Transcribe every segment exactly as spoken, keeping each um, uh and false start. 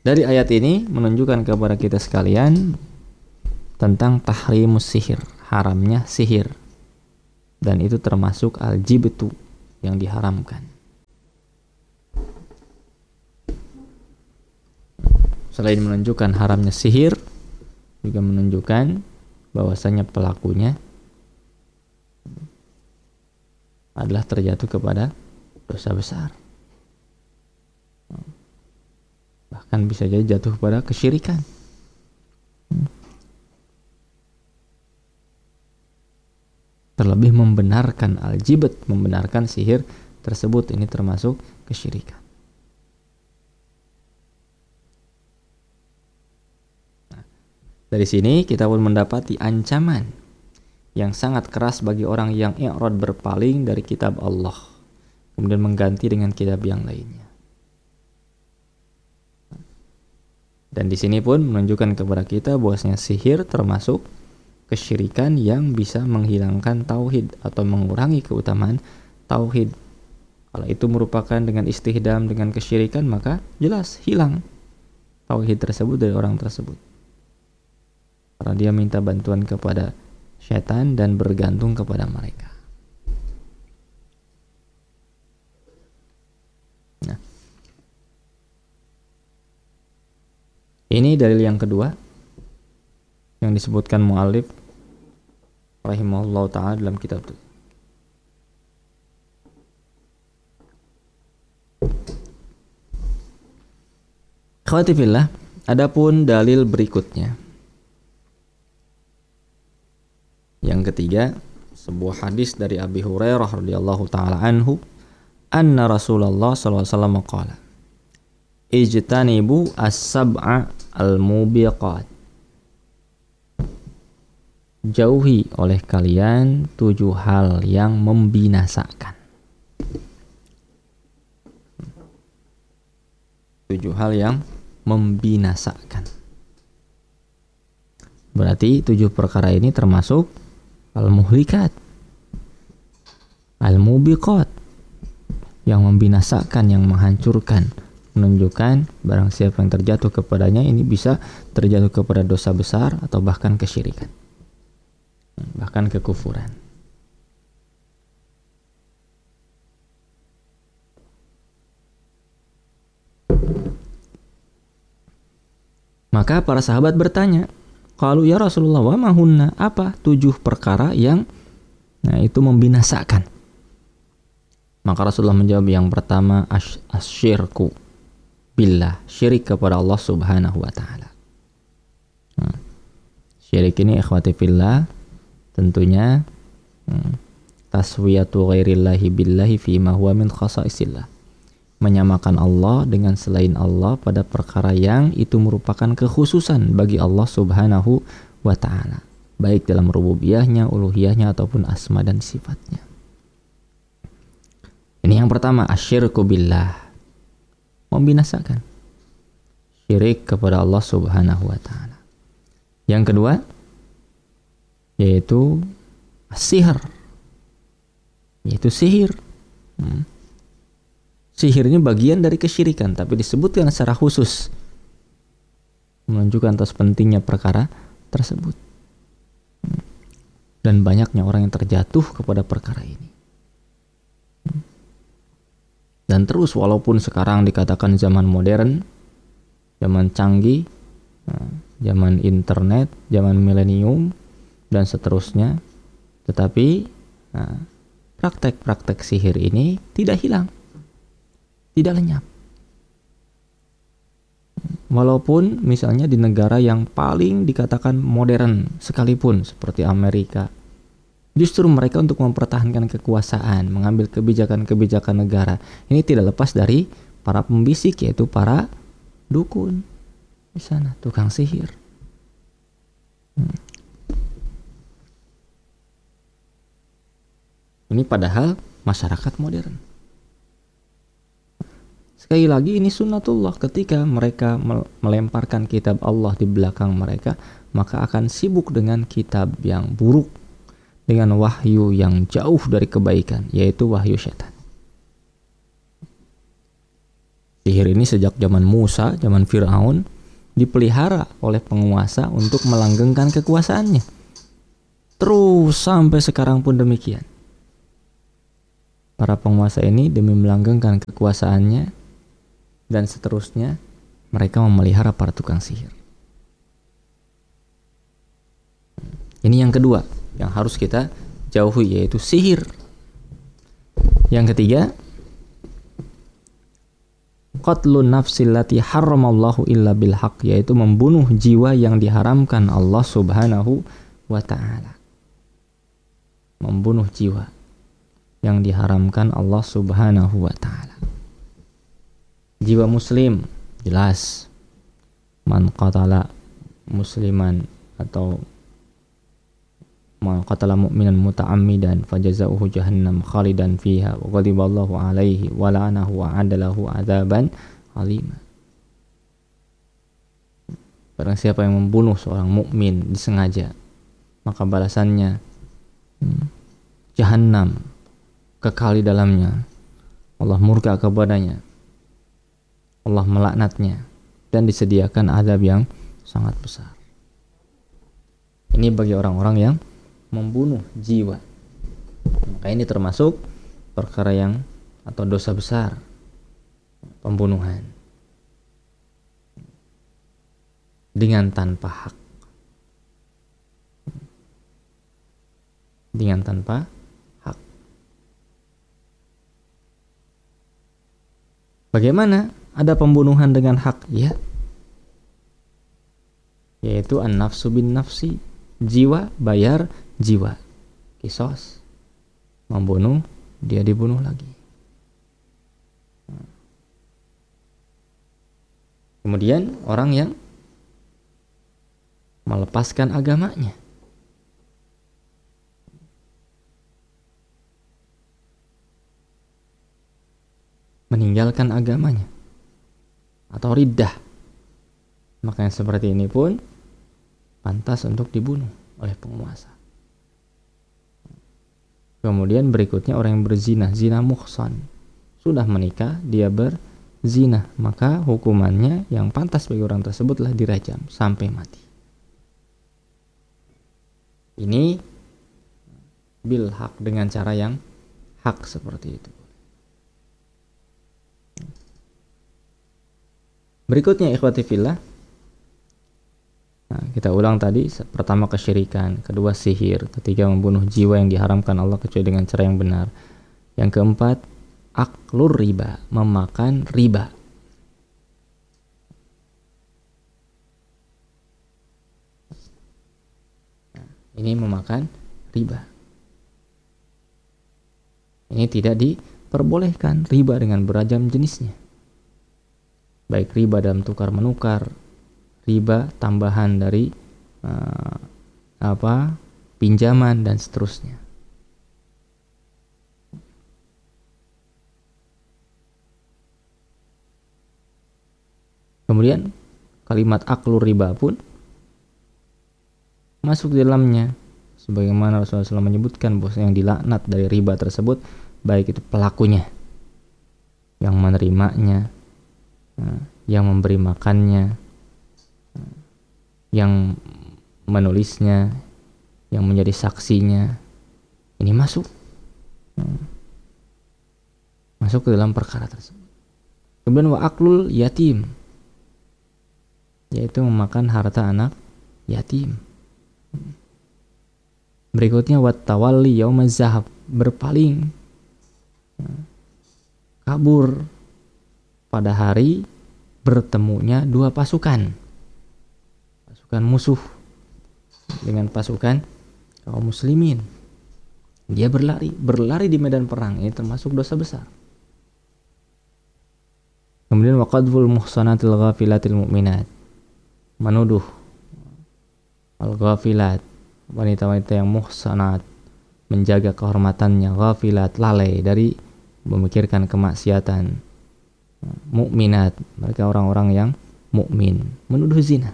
Dari ayat ini menunjukkan kepada kita sekalian tentang tahrimus sihir, haramnya sihir. Dan itu termasuk al-jibtu yang diharamkan. Selain menunjukkan haramnya sihir, juga menunjukkan bahwasanya pelakunya adalah terjatuh kepada dosa besar. Bahkan bisa jadi jatuh kepada kesyirikan. Terlebih membenarkan al-jibt, membenarkan sihir tersebut, ini termasuk kesyirikan. Nah, dari sini kita pun mendapati ancaman yang sangat keras bagi orang yang i'rad, berpaling dari kitab Allah, kemudian mengganti dengan kitab yang lainnya. Dan di sini pun menunjukkan kepada kita bahwasanya sihir termasuk kesyirikan yang bisa menghilangkan tauhid atau mengurangi keutamaan tauhid. Kalau itu merupakan dengan istihdam, dengan kesyirikan, maka jelas hilang tauhid tersebut dari orang tersebut. Karena dia minta bantuan kepada syaitan dan bergantung kepada mereka. Nah, ini dalil yang kedua yang disebutkan mu'allif rahimahullah ta'ala dalam kitab itu. Akhwati fillah, adapun dalil berikutnya. Yang ketiga, sebuah hadis dari Abi Hurairah radhiyallahu ta'ala anhu, anna Rasulullah sallallahu alaihi wasallam qala, ijtanibu as-sab'a al-mubiqat. Jauhi oleh kalian tujuh hal yang membinasakan. Tujuh hal yang membinasakan. Berarti tujuh perkara ini termasuk al-muhlikat, al-mubiqat, yang membinasakan, yang menghancurkan, menunjukkan barang siapa yang terjatuh kepadanya ini bisa terjatuh kepada dosa besar atau bahkan kesyirikan, bahkan kekufuran. Maka para sahabat bertanya, qalu ya Rasulullah, wa mahunna, apa tujuh perkara yang nah itu membinasakan? Maka Rasulullah menjawab, yang pertama asyirku billah, syirik kepada Allah Subhanahu wa taala. Nah, syirik ini ikhwati fillah tentunya hmm, taswiyatu ghairillahi billahi fi ma huwa min khasaisillah, menyamakan Allah dengan selain Allah pada perkara yang itu merupakan kekhususan bagi Allah Subhanahu wa ta'ala, baik dalam rububiyahnya, uluhiyahnya ataupun asma dan sifatnya. Ini yang pertama, asyirku billah, membinasakan, syirik kepada Allah Subhanahu wa ta'ala. Yang kedua yaitu sihir, yaitu sihir. hmm. Sihir ini bagian dari kesyirikan, tapi disebutkan secara khusus menunjukkan atas pentingnya perkara tersebut. Dan banyaknya orang yang terjatuh kepada perkara ini. Dan terus walaupun sekarang dikatakan zaman modern, zaman canggih, zaman internet, zaman milenium, dan seterusnya, tetapi nah, praktek-praktek sihir ini tidak hilang, tidak lenyap. Walaupun misalnya di negara yang paling dikatakan modern sekalipun seperti Amerika, justru mereka untuk mempertahankan kekuasaan, mengambil kebijakan-kebijakan negara, ini tidak lepas dari para pembisik, yaitu para dukun di sana, tukang sihir. Hmm. Ini padahal masyarakat modern. Sekali lagi ini sunnatullah, ketika mereka melemparkan kitab Allah di belakang mereka, maka akan sibuk dengan kitab yang buruk, dengan wahyu yang jauh dari kebaikan, yaitu wahyu syaitan. Sihir ini sejak zaman Musa, zaman Fir'aun, dipelihara oleh penguasa untuk melanggengkan kekuasaannya. Terus sampai sekarang pun demikian. Para penguasa ini demi melanggengkan kekuasaannya dan seterusnya, mereka memelihara para tukang sihir. Ini yang kedua yang harus kita jauhi, yaitu sihir. Yang ketiga, qatlun nafsil lati haramallahu illa bil haq, yaitu membunuh jiwa yang diharamkan Allah Subhanahu wa taala. Membunuh jiwa yang diharamkan Allah Subhanahu wa taala. Jiwa muslim jelas, man qatala musliman atau man qatala mu'minan muta'ammidan fajazauhu jahannam khalidan fiha wa ghadiballahu alaihi wa la'anahu wa adalahu adzaban alima. Barang siapa yang membunuh seorang mukmin disengaja, maka balasannya hmm, jahannam, kekal di dalamnya. Allah murka kepadanya, Allah melaknatnya, dan disediakan azab yang sangat besar. Ini bagi orang-orang yang membunuh jiwa. Maka ini termasuk perkara yang atau dosa besar, pembunuhan dengan tanpa hak. Dengan tanpa hak. Bagaimana ada pembunuhan dengan hak? Ya, yaitu an-nafsu bin nafsi, jiwa bayar jiwa, kisos, membunuh dia dibunuh lagi. Kemudian orang yang melepaskan agamanya, meninggalkan agamanya atau riddah, maka yang seperti ini pun pantas untuk dibunuh oleh penguasa. Kemudian berikutnya orang yang berzina, zina muhsan, sudah menikah dia berzina, maka hukumannya yang pantas bagi orang tersebutlah dirajam sampai mati. Ini bil hak, dengan cara yang hak seperti itu. Berikutnya ikhwati fillah, nah, kita ulang tadi, pertama kesyirikan, kedua sihir, ketiga membunuh jiwa yang diharamkan Allah kecuali dengan cara yang benar. Yang keempat, aklur riba, memakan riba. Nah, ini memakan riba. Ini tidak diperbolehkan, riba dengan beragam jenisnya. Baik riba dalam tukar menukar, riba tambahan dari uh, apa pinjaman dan seterusnya. Kemudian kalimat aklu riba pun masuk di dalamnya, sebagaimana Rasulullah shallallahu alaihi wasallam menyebutkan bahwa yang dilaknat dari riba tersebut baik itu pelakunya, yang menerimanya, yang memberi makannya, yang menulisnya, yang menjadi saksinya. Ini masuk masuk ke dalam perkara tersebut. Kemudian wa aklul yatim, yaitu memakan harta anak yatim. Berikutnya wa tawalli yaumaz zahab, berpaling, kabur pada hari bertemunya dua pasukan, pasukan musuh dengan pasukan kaum muslimin. Dia berlari, berlari di medan perang, ini termasuk dosa besar. Kemudian waqadful muhsanatil ghafilatil mu'minat, menuduh al-ghafilat, wanita-wanita yang muhsanat, menjaga kehormatannya, ghafilat, lalai dari memikirkan kemaksiatan, mukminat, mereka orang-orang yang mukmin, menuduh zina.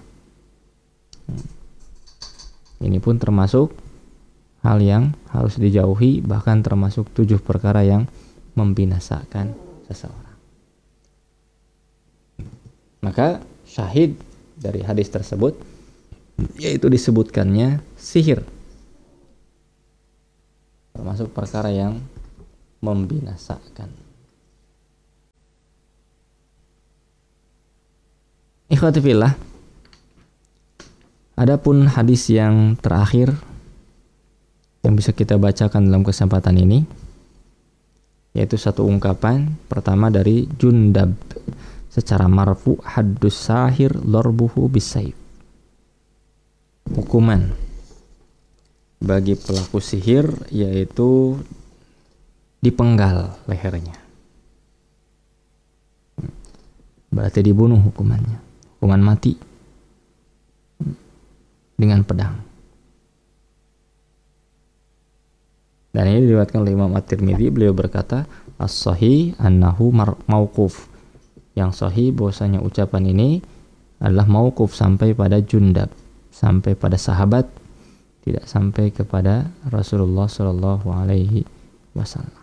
Ini pun termasuk hal yang harus dijauhi, bahkan termasuk tujuh perkara yang membinasakan seseorang. Maka syahid dari hadis tersebut yaitu disebutkannya sihir, termasuk perkara yang membinasakan. Ikhwati fillah, adapun hadis yang terakhir yang bisa kita bacakan dalam kesempatan ini yaitu satu ungkapan pertama dari Jundab secara marfu, haddus sahir darbuhu bisayf. Hukuman bagi pelaku sihir yaitu dipenggal lehernya. Berarti dibunuh hukumannya, hukuman mati dengan pedang. Dan ini diriwayatkan oleh Imam At-Tirmidzi, beliau berkata, as-sahih annahu mauquf. Yang sahih bahwasanya ucapan ini adalah mauquf sampai pada Jundab, sampai pada sahabat, tidak sampai kepada Rasulullah Shallallahu Alaihi Wasallam.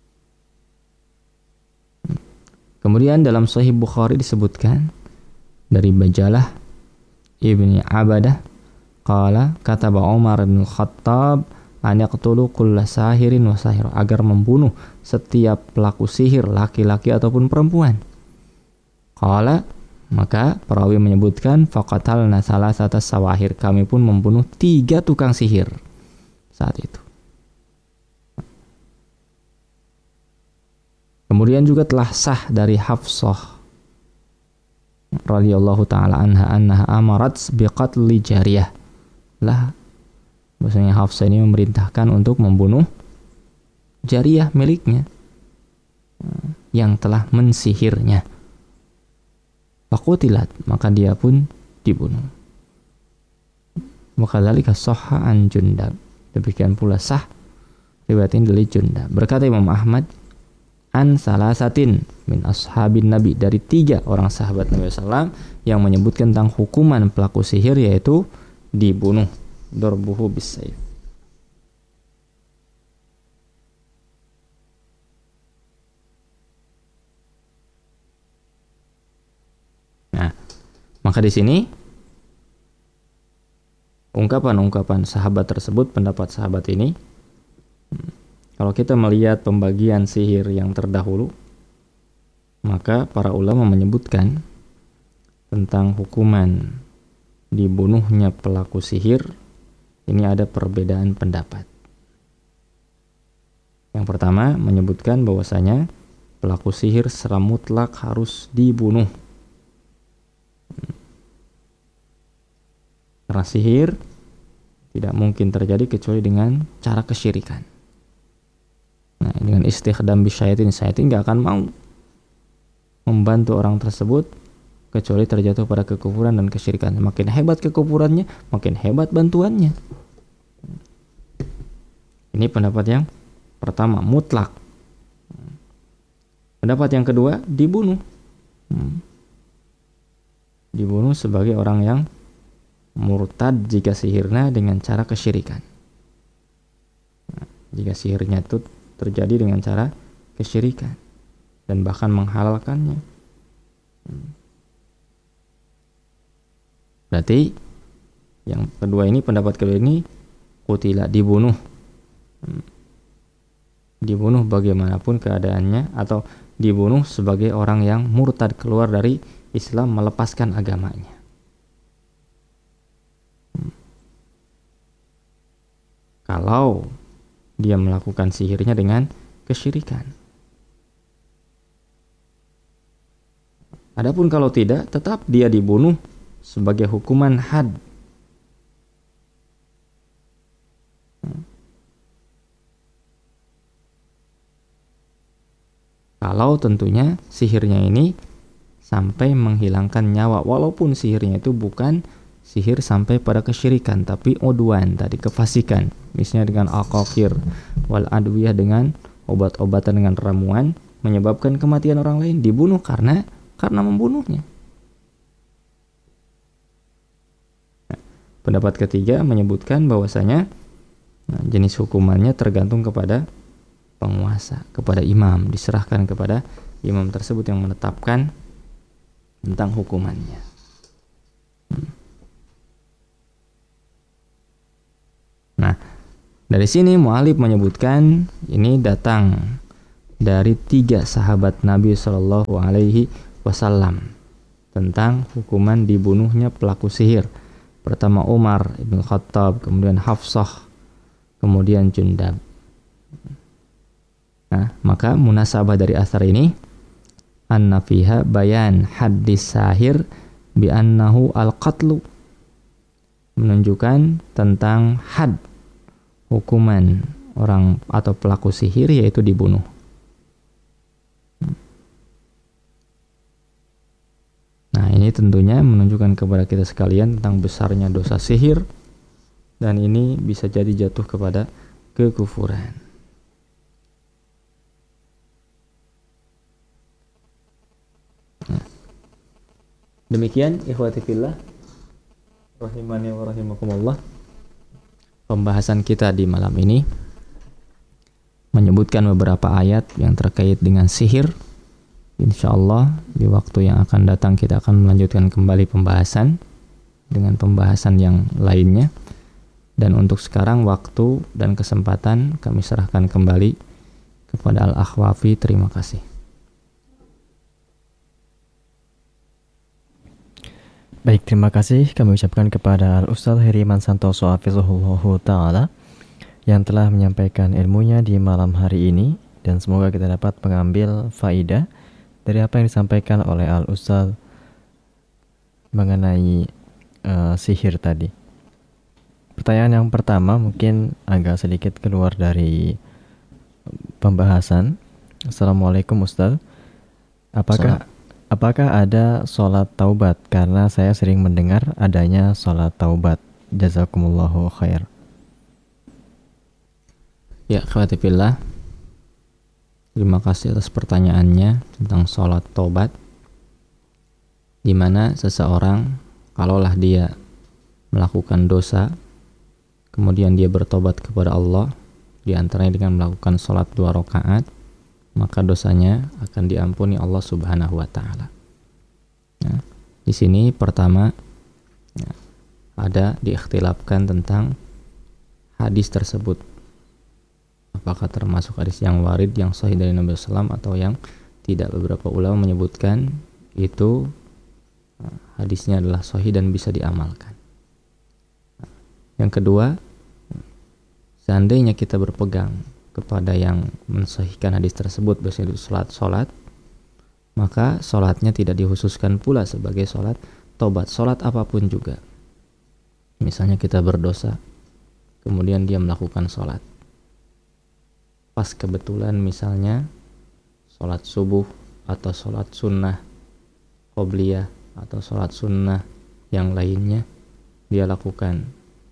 Kemudian dalam Sahih Bukhari disebutkan dari Bajalah ibni Abadah, qala kataba Umar bin Khattab an yaqtulu kulla sahirin wa sahir, agar membunuh setiap pelaku sihir laki-laki ataupun perempuan. Qala, maka perawi menyebutkan faqatalna salasata sawahir, kami pun membunuh tiga tukang sihir saat itu. Kemudian juga telah sah dari Hafsah radhiyallahu taala anha annaha amarat biqatli jariyah. Lah, bahwasanya Hafsah ini memerintahkan untuk membunuh jariyah miliknya yang telah mensihirnya. Faqutilat, maka dia pun dibunuh. Wakadzalika sahha an Jundab, demikian pula sah riwayat ini dari Jundab. Berkata Imam Ahmad, an salasatin min ashabin Nabi, dari tiga orang sahabat Nabi sallallahu alaihi wasallam yang menyebutkan tentang hukuman pelaku sihir yaitu dibunuh, darbuhu bisayf. Nah, maka di sini ungkapan-ungkapan sahabat tersebut, pendapat sahabat ini, kalau kita melihat pembagian sihir yang terdahulu, maka para ulama menyebutkan tentang hukuman dibunuhnya pelaku sihir, ini ada perbedaan pendapat. Yang pertama menyebutkan bahwasanya pelaku sihir secara mutlak harus dibunuh. Karena sihir tidak mungkin terjadi kecuali dengan cara kesyirikan. Nah, dengan istikhdam bisyaitin, syaitan nggak akan mau membantu orang tersebut kecuali terjatuh pada kekufuran dan kesyirikan. Makin hebat kekufurannya, makin hebat bantuannya. Ini pendapat yang pertama, mutlak. Pendapat yang kedua, dibunuh. Dibunuh sebagai orang yang murtad jika sihirnya dengan cara kesyirikan. Nah, jika sihirnya itu terjadi dengan cara kesyirikan dan bahkan menghalalkannya, berarti yang kedua ini, pendapat kedua ini, qutila, dibunuh. Dibunuh bagaimanapun keadaannya, atau dibunuh sebagai orang yang murtad, keluar dari Islam, melepaskan agamanya. Kalau dia melakukan sihirnya dengan kesyirikan. Adapun kalau tidak, tetap dia dibunuh sebagai hukuman had. Kalau tentunya sihirnya ini sampai menghilangkan nyawa, walaupun sihirnya itu bukan sihir sampai pada kesyirikan, tapi udwan tadi, kefasikan, misalnya dengan al-qaqir wal adwiyah, dengan obat-obatan, dengan ramuan menyebabkan kematian orang lain, dibunuh karena karena membunuhnya. Nah, pendapat ketiga menyebutkan bahwasanya nah, jenis hukumannya tergantung kepada penguasa, kepada imam, diserahkan kepada imam tersebut yang menetapkan tentang hukumannya. Nah, dari sini mu'allif menyebutkan ini datang dari tiga sahabat Nabi Shallallahu Alaihi Wasallam tentang hukuman dibunuhnya pelaku sihir. Pertama Umar ibn Khattab, kemudian Hafsah, kemudian Jundab. Nah, maka munasabah dari asar ini anna fiha bayan haddis sahir bi annahu al-qatlu, menunjukkan tentang had, hukuman orang atau pelaku sihir, yaitu dibunuh. Nah, ini tentunya menunjukkan kepada kita sekalian tentang besarnya dosa sihir, dan ini bisa jadi jatuh kepada kekufuran. Nah, demikian ikhwati fillah rahimani wa rahimakumullah, pembahasan kita di malam ini menyebutkan beberapa ayat yang terkait dengan sihir. Insyaallah di waktu yang akan datang kita akan melanjutkan kembali pembahasan dengan pembahasan yang lainnya. Dan untuk sekarang waktu dan kesempatan kami serahkan kembali kepada Al-Akhwafi. Terima kasih. Baik, terima kasih kami ucapkan kepada Al-Ustaz Heriman Santoso Hafizahullahu Ta'ala yang telah menyampaikan ilmunya di malam hari ini, dan semoga kita dapat mengambil faidah dari apa yang disampaikan oleh Al-Ustaz mengenai uh, sihir tadi. Pertanyaan yang pertama mungkin agak sedikit keluar dari pembahasan. Assalamualaikum Ustaz. Apakah apakah ada sholat taubat? Karena saya sering mendengar adanya sholat taubat. Jazakumullahu khair. Ya, khawatifillah. Terima kasih atas pertanyaannya tentang sholat taubat, di mana seseorang kalaulah dia melakukan dosa kemudian dia bertobat kepada Allah, di antaranya dengan melakukan sholat dua rakaat, maka dosanya akan diampuni Allah Subhanahu wa Ta'ala. Nah, di sini pertama ya, ada diikhtilafkan tentang hadis tersebut, apakah termasuk hadis yang warid, yang sahih dari Nabi sallallahu alaihi wasallam atau yang tidak. Beberapa ulama menyebutkan itu hadisnya adalah sahih dan bisa diamalkan. Yang kedua, seandainya kita berpegang kepada yang mensahihkan hadis tersebut, biasanya itu sholat-sholat, maka sholatnya tidak dikhususkan pula sebagai sholat tobat. Sholat apapun juga, misalnya kita berdosa kemudian dia melakukan sholat, pas kebetulan misalnya sholat subuh atau sholat sunnah qobliyah atau sholat sunnah yang lainnya dia lakukan,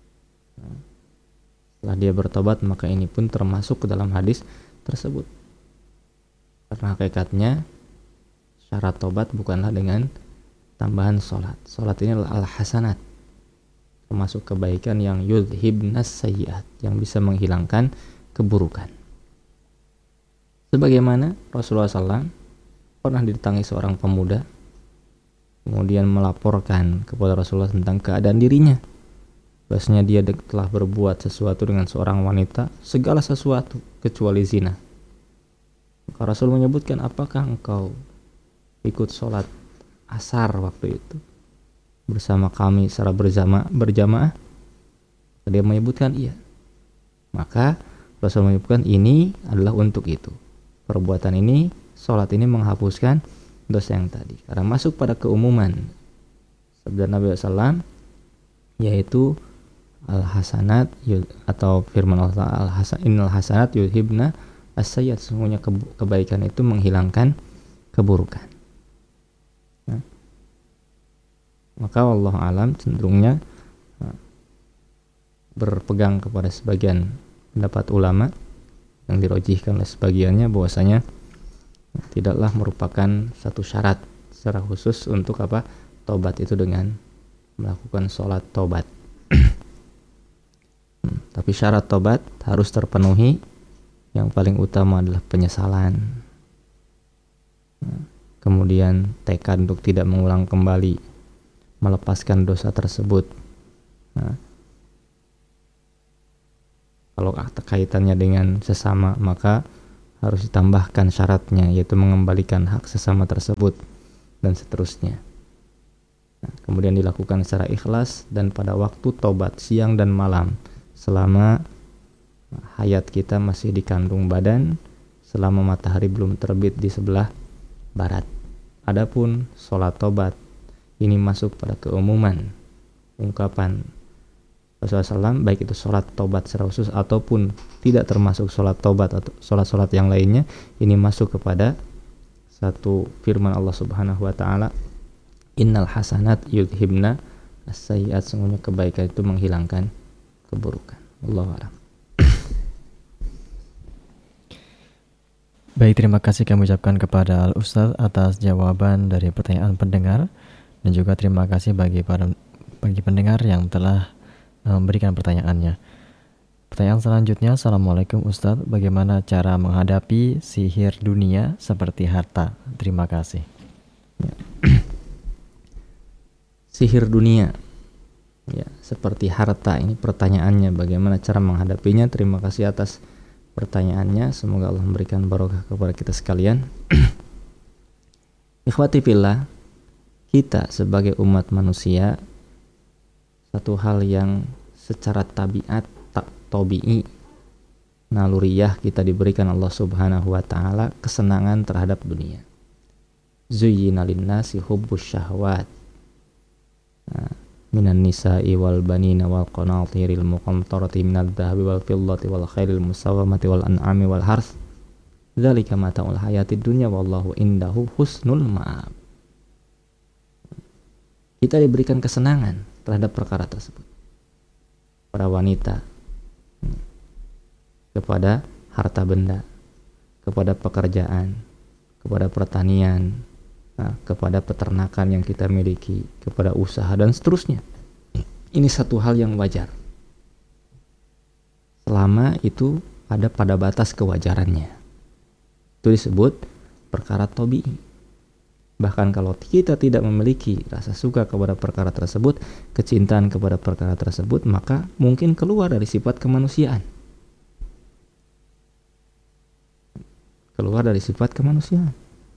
setelah dia bertobat, maka ini pun termasuk ke dalam hadis tersebut. Karena hakikatnya syarat tobat bukanlah dengan tambahan sholat. Sholat ini adalah al-hasanat, termasuk kebaikan yang yudhibnas sayyiat, yang bisa menghilangkan keburukan. Sebagaimana Rasulullah shallallahu alaihi wasallam pernah didatangi seorang pemuda, kemudian melaporkan kepada Rasulullah tentang keadaan dirinya, bahwasanya dia telah berbuat sesuatu dengan seorang wanita, segala sesuatu kecuali zina. Maka Rasul menyebutkan, apakah engkau ikut sholat asar waktu itu bersama kami secara bersama berjamaah? Dia menyebutkan iya. Maka Rasul menyebutkan ini adalah untuk itu. Perbuatan ini, sholat ini menghapuskan dosa yang tadi, karena masuk pada keumuman sabda Nabi sallallahu alaihi wasallam, yaitu al-hasanat atau firman Allah, al-hasan innal hasanat yudhibna as-sayyiat, semuanya kebaikan itu menghilangkan keburukan. Nah, maka Allah alam cenderungnya berpegang kepada sebagian pendapat ulama yang dirojihkan oleh sebagiannya, bahwasanya tidaklah merupakan satu syarat secara khusus untuk apa tobat itu dengan melakukan sholat tobat. Tapi syarat tobat harus terpenuhi. Yang paling utama adalah penyesalan. kemudian tekad untuk tidak mengulang kembali, melepaskan dosa tersebut. Nah, kalau kaitannya dengan sesama, maka harus ditambahkan syaratnya, yaitu mengembalikan hak sesama tersebut, dan seterusnya. Nah, kemudian dilakukan secara ikhlas dan pada waktu tobat siang dan malam, selama hayat kita masih dikandung badan, selama matahari belum terbit di sebelah barat. Adapun sholat tobat, ini masuk pada keumuman ungkapan Rasulullah shallallahu alaihi wasallam, baik itu sholat tobat secara khusus ataupun tidak termasuk sholat tobat atau sholat-sholat yang lainnya, ini masuk kepada satu firman Allah Subhanahu wa Ta'ala, innal hasanat yudhibna as-sayyi'at, sungguhnya kebaikan itu menghilangkan keburukan. Wallahu a'lam. Baik, terima kasih kami ucapkan kepada Al Ustaz atas jawaban dari pertanyaan pendengar, dan juga terima kasih bagi para bagi pendengar yang telah memberikan pertanyaannya. Pertanyaan selanjutnya, Assalamualaikum Ustaz, bagaimana cara menghadapi sihir dunia seperti harta? Terima kasih. Ya. Sihir dunia, ya, seperti harta, ini pertanyaannya, bagaimana cara menghadapinya? Terima kasih atas pertanyaannya, semoga Allah memberikan barokah kepada kita sekalian. Ikhwati fillah, kita sebagai umat manusia, satu hal yang secara tabiat, tak tabi'i, naluriyah, kita diberikan Allah Subhanahu wa Ta'ala kesenangan terhadap dunia. Zuyyina linnasi hubbus syahwat minan nisa'i wal banina wal qanatiril muqantarati minadh dhahabi wal fiddati wal khairil musawwamati wal an'ami wal harth dzalika mata'ul hayatid dunya wallahu indahu husnul ma'ab. Kita diberikan kesenangan terhadap perkara tersebut, para wanita, kepada harta benda, kepada pekerjaan, kepada pertanian, nah, kepada peternakan yang kita miliki, kepada usaha dan seterusnya. Ini satu hal yang wajar, selama itu ada pada batas kewajarannya. Itu disebut perkara tabi'i. Bahkan kalau kita tidak memiliki rasa suka kepada perkara tersebut, kecintaan kepada perkara tersebut, maka mungkin keluar dari sifat kemanusiaan. Keluar dari sifat kemanusiaan.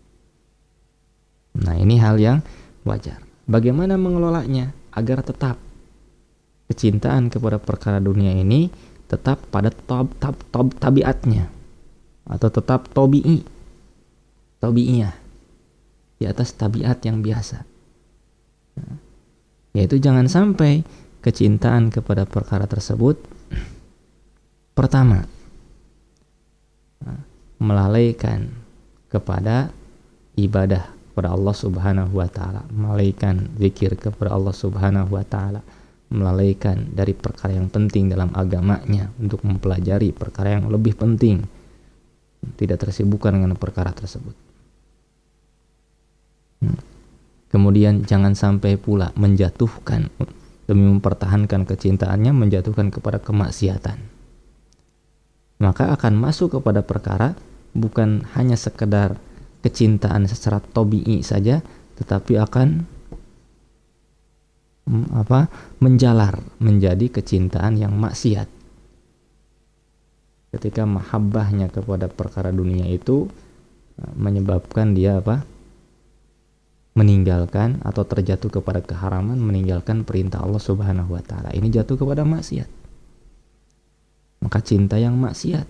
Nah, ini hal yang wajar. Bagaimana mengelolanya agar tetap kecintaan kepada perkara dunia ini tetap pada tab, tab, tab, tabiatnya, atau tetap tabi'i, tabi'iyah, di atas tabiat yang biasa. Nah, yaitu jangan sampai kecintaan kepada perkara tersebut pertama, nah, melalaikan kepada ibadah kepada Allah Subhanahu wa Ta'ala, melalaikan zikir kepada Allah Subhanahu wa Ta'ala, melalaikan dari perkara yang penting dalam agamanya untuk mempelajari perkara yang lebih penting, tidak tersibukkan dengan perkara tersebut. Kemudian jangan sampai pula menjatuhkan, demi mempertahankan kecintaannya, menjatuhkan kepada kemaksiatan. Maka akan masuk kepada perkara bukan hanya sekedar kecintaan secara tabi'i saja, tetapi akan apa menjalar menjadi kecintaan yang maksiat. Ketika mahabbahnya kepada perkara dunia itu menyebabkan dia apa? meninggalkan atau terjatuh kepada keharaman, meninggalkan perintah Allah Subhanahu wa Ta'ala. Ini jatuh kepada maksiat. Maka cinta yang maksiat.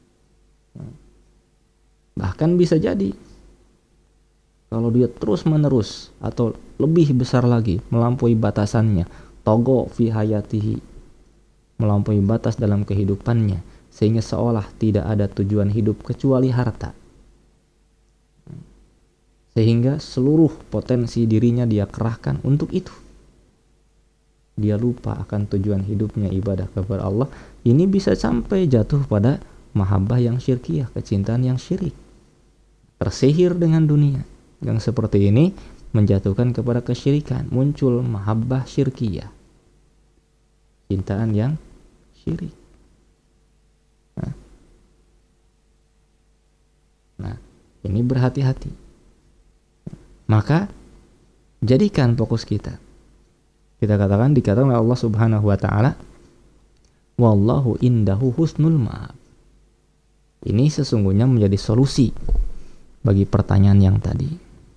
Bahkan bisa jadi kalau dia terus menerus atau lebih besar lagi melampaui batasannya, togo fi hayatihi, melampaui batas dalam kehidupannya, sehingga seolah tidak ada tujuan hidup kecuali harta, sehingga seluruh potensi dirinya dia kerahkan untuk itu. Dia lupa akan tujuan hidupnya ibadah kepada Allah. Ini bisa sampai jatuh pada mahabbah yang syirkiyah, kecintaan yang syirik, tersihir dengan dunia. Yang seperti ini menjatuhkan kepada kesyirikan, muncul mahabbah syirkiyah, cintaan yang syirik. Nah, nah ini berhati-hati. Maka jadikan fokus kita. Kita katakan, dikatakan oleh Allah Subhanahu wa taala, wallahu indahu husnul ma'ab. Ini sesungguhnya menjadi solusi bagi pertanyaan yang tadi.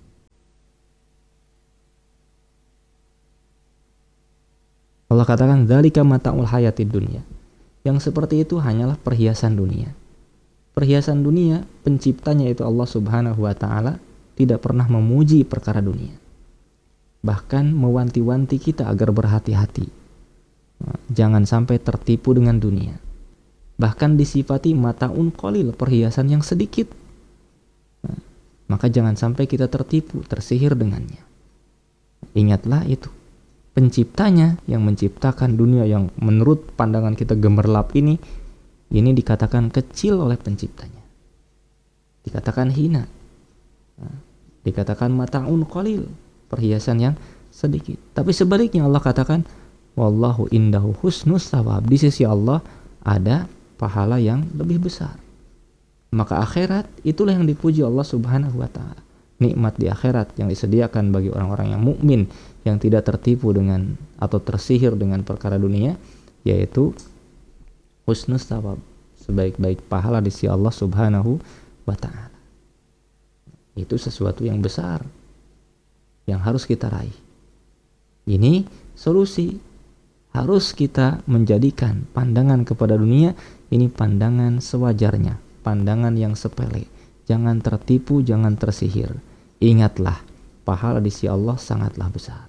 Allah katakan, dzalika mata'ul hayatid dunya. Yang seperti itu hanyalah perhiasan dunia. Perhiasan dunia, penciptanya itu Allah Subhanahu wa taala tidak pernah memuji perkara dunia. Bahkan mewanti-wanti kita agar berhati-hati. Jangan sampai tertipu dengan dunia. Bahkan disifati mataun qalil, perhiasan yang sedikit. Nah, maka jangan sampai kita tertipu, tersihir dengannya. Ingatlah itu. Penciptanya yang menciptakan dunia yang menurut pandangan kita gemerlap ini, ini dikatakan kecil oleh penciptanya. Dikatakan hina. Nah, dikatakan mataun qalil, perhiasan yang sedikit. Tapi sebaliknya Allah katakan, wallahu indahu husnus thawab. Di sisi Allah ada pahala yang lebih besar. Maka akhirat itulah yang dipuji Allah Subhanahu wa taala. Nikmat di akhirat yang disediakan bagi orang-orang yang mukmin, yang tidak tertipu dengan atau tersihir dengan perkara dunia, yaitu husnus thawab, sebaik-baik pahala di sisi Allah Subhanahu wa taala. Itu sesuatu yang besar yang harus kita raih. Ini solusi. Harus kita menjadikan pandangan kepada dunia ini pandangan sewajarnya, pandangan yang sepele. Jangan tertipu, jangan tersihir. Ingatlah, pahala di sisi Allah sangatlah besar.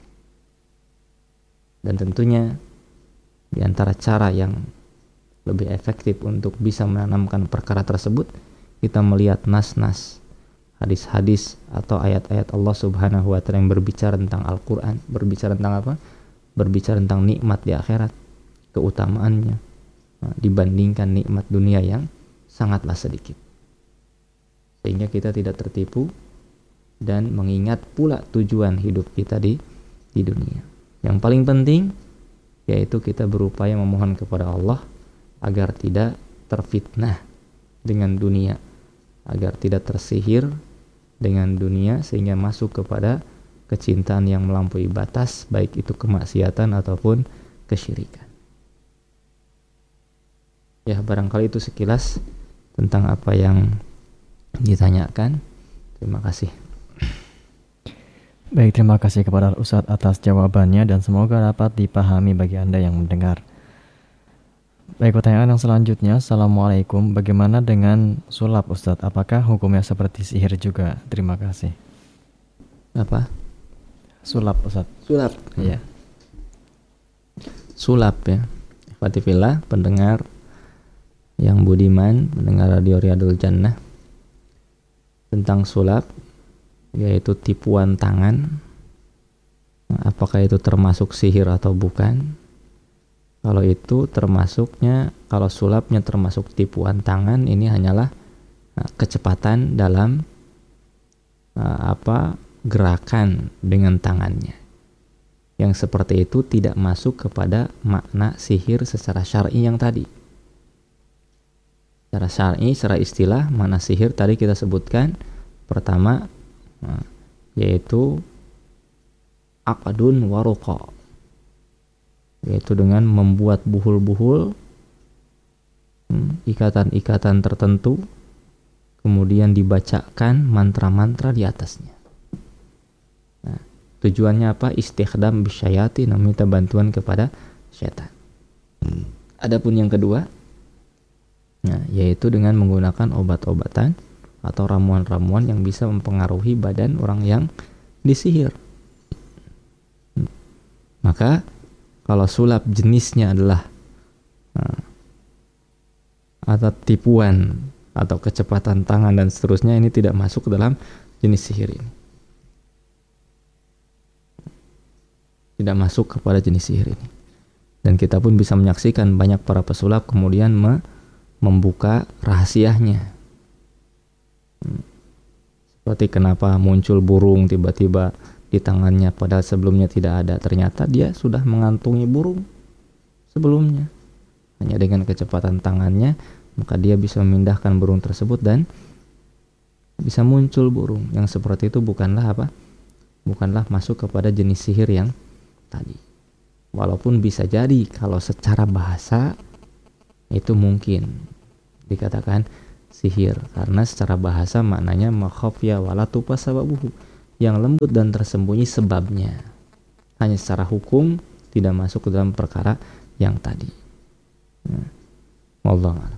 Dan tentunya di antara cara yang lebih efektif untuk bisa menanamkan perkara tersebut, kita melihat nas-nas, hadis-hadis atau ayat-ayat Allah Subhanahu wa taala yang berbicara tentang Al-Qur'an, berbicara tentang apa? Berbicara tentang nikmat di akhirat, keutamaannya dibandingkan nikmat dunia yang sangatlah sedikit. Sehingga kita tidak tertipu dan mengingat pula tujuan hidup kita di di dunia. Yang paling penting yaitu kita berupaya memohon kepada Allah agar tidak terfitnah dengan dunia, agar tidak tersihir dengan dunia sehingga masuk kepada kecintaan yang melampaui batas, baik itu kemaksiatan ataupun kesyirikan. Ya, barangkali itu sekilas tentang apa yang ditanyakan. Terima kasih. Baik, terima kasih kepada Ustadz atas jawabannya dan semoga dapat dipahami bagi Anda yang mendengar. Baik, pertanyaan yang selanjutnya, Assalamualaikum, bagaimana dengan sulap Ustadz? Apakah hukumnya seperti sihir juga? Terima kasih. Apa? Sulap Ustadz. Sulap. Iya. Sulap ya. Fatifillah, pendengar yang budiman, pendengar Radio Riyadul Jannah, tentang sulap, yaitu tipuan tangan. Apakah itu termasuk sihir atau bukan? Kalau itu termasuknya, kalau sulapnya termasuk tipuan tangan, ini hanyalah uh, kecepatan dalam uh, apa gerakan dengan tangannya. Yang seperti itu tidak masuk kepada makna sihir secara syar'i yang tadi. Secara syar'i, secara istilah, makna sihir tadi kita sebutkan pertama uh, yaitu aqdun waruqa, yaitu dengan membuat buhul-buhul, hmm, ikatan-ikatan tertentu, kemudian dibacakan mantra-mantra di atasnya. Nah, tujuannya apa? Istikhdam bisyayati, meminta bantuan kepada syaitan. Adapun yang kedua, nah, yaitu dengan menggunakan obat-obatan atau ramuan-ramuan yang bisa mempengaruhi badan orang yang disihir. Hmm. Maka kalau sulap jenisnya adalah uh, atau tipuan atau kecepatan tangan dan seterusnya, ini tidak masuk ke dalam jenis sihir ini. Tidak masuk kepada jenis sihir ini. Dan kita pun bisa menyaksikan banyak para pesulap kemudian me- membuka rahasianya. Hmm. Seperti kenapa muncul burung tiba-tiba di tangannya padahal sebelumnya tidak ada. Ternyata dia sudah mengantungi burung sebelumnya. Hanya dengan kecepatan tangannya maka dia bisa memindahkan burung tersebut dan bisa muncul burung. Yang seperti itu bukanlah apa? bukanlah masuk kepada jenis sihir yang tadi. Walaupun bisa jadi kalau secara bahasa itu mungkin dikatakan sihir, karena secara bahasa maknanya makhafya wala tupa sababuhu, yang lembut dan tersembunyi sebabnya. Hanya secara hukum tidak masuk ke dalam perkara yang tadi. Nah, wallahu a'lam.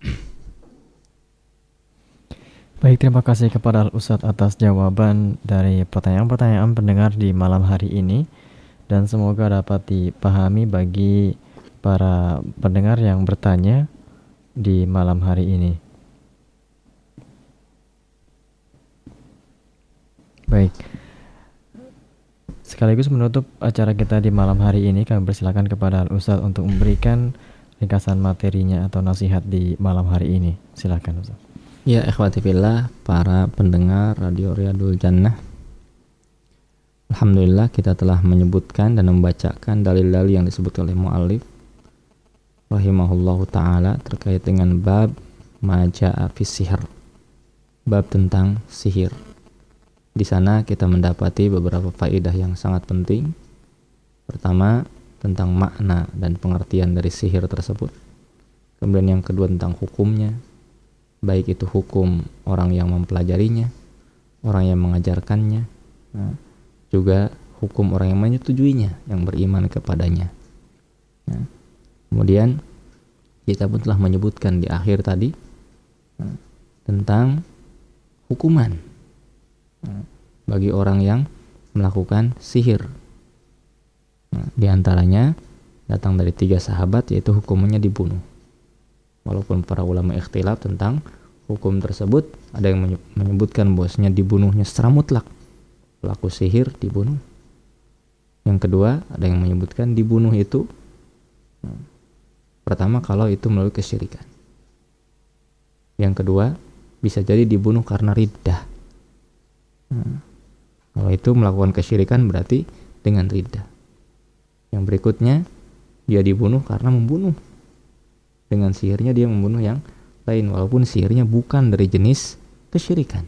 Baik, terima kasih kepada Ustadz atas jawaban dari pertanyaan-pertanyaan pendengar di malam hari ini, dan semoga dapat dipahami bagi para pendengar yang bertanya di malam hari ini. Baik, sekaligus menutup acara kita di malam hari ini, kami persilakan kepada Ustadz untuk memberikan ringkasan materinya atau nasihat di malam hari ini. Silakan Ustadz. Ya, ikhwati fillah, para pendengar Radio Riyadul Jannah, alhamdulillah kita telah menyebutkan dan membacakan dalil-dalil yang disebutkan oleh muallif rahimahullahu taala terkait dengan bab majaa fis sihr, bab tentang sihir. Di sana kita mendapati beberapa faedah yang sangat penting. Pertama, tentang makna dan pengertian dari sihir tersebut. Kemudian yang kedua tentang hukumnya, baik itu hukum orang yang mempelajarinya, orang yang mengajarkannya, nah, juga hukum orang yang menyetujuinya, yang beriman kepadanya. Nah, kemudian kita pun telah menyebutkan di akhir tadi nah, tentang hukuman nah, bagi orang yang melakukan sihir. Nah, di antaranya datang dari tiga sahabat, yaitu hukumannya dibunuh. Walaupun para ulama ikhtilaf tentang hukum tersebut, ada yang menyebutkan bahwasanya dibunuhnya secara mutlak, pelaku sihir dibunuh. Yang kedua, ada yang menyebutkan dibunuh itu nah, pertama kalau itu melalui kesyirikan. Yang kedua, bisa jadi dibunuh karena riddah. Nah, kalau itu melakukan kesyirikan berarti dengan riddah. Yang berikutnya, dia dibunuh karena membunuh. Dengan sihirnya dia membunuh yang lain, walaupun sihirnya bukan dari jenis kesyirikan.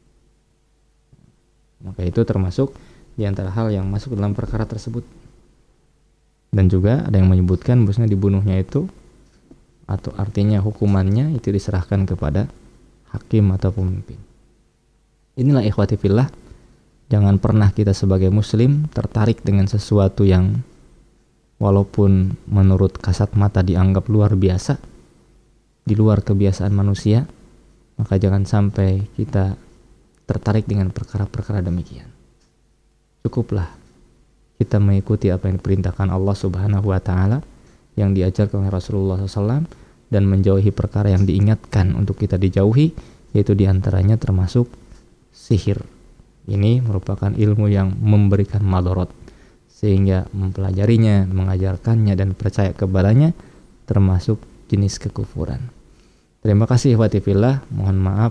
Maka itu termasuk di antara hal yang masuk dalam perkara tersebut. Dan juga ada yang menyebutkan bahwasanya dibunuhnya itu, atau artinya hukumannya itu diserahkan kepada hakim atau pemimpin. Inilah ikhwati fillah, jangan pernah kita sebagai muslim tertarik dengan sesuatu yang walaupun menurut kasat mata dianggap luar biasa, di luar kebiasaan manusia, maka jangan sampai kita tertarik dengan perkara-perkara demikian. Cukuplah kita mengikuti apa yang diperintahkan Allah Subhanahu wa Ta'ala, yang diajarkan oleh Rasulullah shallallahu alaihi wasallam, dan menjauhi perkara yang diingatkan untuk kita dijauhi, yaitu diantaranya termasuk sihir. Ini merupakan ilmu yang memberikan madarat, sehingga mempelajarinya, mengajarkannya, dan percaya kepadanya termasuk jenis kekufuran. Terima kasih ikhwati fillah, mohon maaf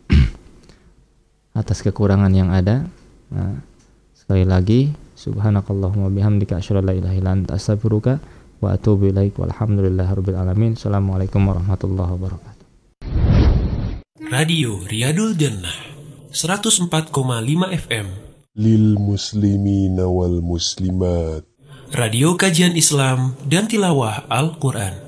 atas kekurangan yang ada. Nah, sekali lagi, subhanakallahumma bihamdika asyhadu an la ilaha illa anta astaghfiruka wa atubu ilaik, walhamdulillahirabbil alamin. Assalamualaikum warahmatullahi wabarakatuh. Radio Riyadul Jannah seratus empat koma lima F M lil muslimina wal muslimat. Radio kajian Islam dan tilawah Al-Quran.